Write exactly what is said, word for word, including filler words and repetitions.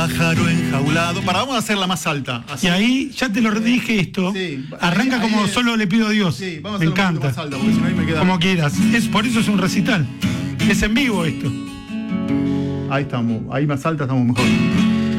pájaro enjaulado. Para, vamos a hacerla más alta. Así. Y ahí, ya te lo dije esto, Sí, arranca ahí- como ahí- solo le pido a Dios. Sí, vamos a me hacerla un encanta. poquito más alta, porque si no ahí me queda... Como quieras. Es, por eso es un recital. Es en vivo esto. Ahí estamos, ahí más alta estamos mejor.